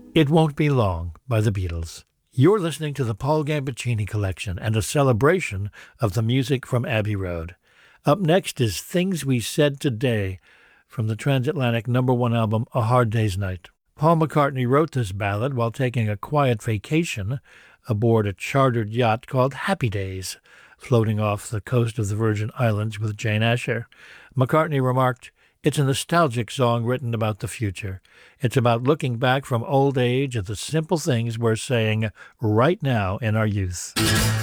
It Won't Be Long by the Beatles. You're listening to the Paul Gambaccini Collection and a celebration of the music from Abbey Road. Up next is Things We Said Today from the transatlantic #1 album A Hard Day's Night. Paul McCartney wrote this ballad while taking a quiet vacation aboard a chartered yacht called Happy Days, floating off the coast of the Virgin Islands with Jane Asher. McCartney remarked, "It's a nostalgic song written about the future. It's about looking back from old age at the simple things we're saying right now in our youth."